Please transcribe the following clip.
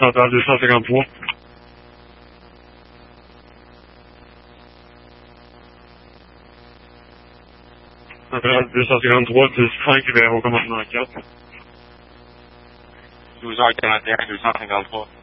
Centrale 253. Centrale 253, 10-5 vers au commandement 4. 12h41, 253.